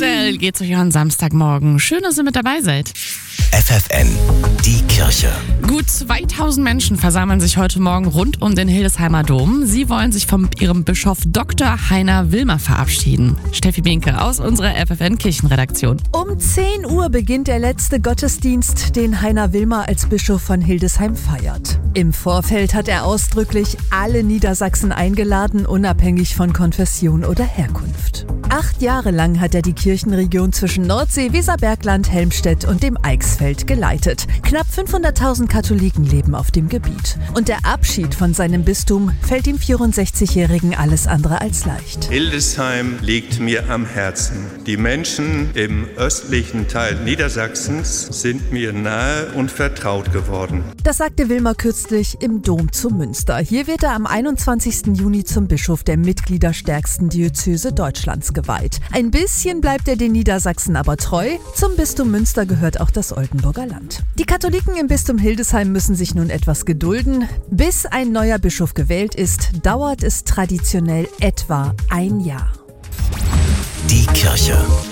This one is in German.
Adele geht's euch an Samstagmorgen. Schön, dass ihr mit dabei seid. FFN, die Kirche. Gut 2000 Menschen versammeln sich heute Morgen rund um den Hildesheimer Dom. Sie wollen sich von ihrem Bischof Dr. Heiner Wilmer verabschieden. Steffi Binke aus unserer FFN-Kirchenredaktion. Um 10 Uhr beginnt der letzte Gottesdienst, den Heiner Wilmer als Bischof von Hildesheim feiert. Im Vorfeld hat er ausdrücklich alle Niedersachsen eingeladen, unabhängig von Konfession oder Herkunft. 8 Jahre lang hat er die Kirchenregion zwischen Nordsee, Weserbergland, Helmstedt und dem Eichsfeld geleitet. Knapp 500.000 Katholiken leben auf dem Gebiet. Und der Abschied von seinem Bistum fällt dem 64-Jährigen alles andere als leicht. Hildesheim liegt mir am Herzen. Die Menschen im östlichen Teil Niedersachsens sind mir nahe und vertraut geworden. Das sagte Wilmer kürzlich im Dom zu Münster. Hier wird er am 21. Juni zum Bischof der mitgliederstärksten Diözese Deutschlands geweiht. Ein bisschen bleibt er den Niedersachsen aber treu. Zum Bistum Münster gehört auch das Oldenburger Land. Die Katholiken im Bistum Hildesheim müssen sich nun etwas gedulden. Bis ein neuer Bischof gewählt ist, dauert es traditionell etwa ein Jahr. Die Kirche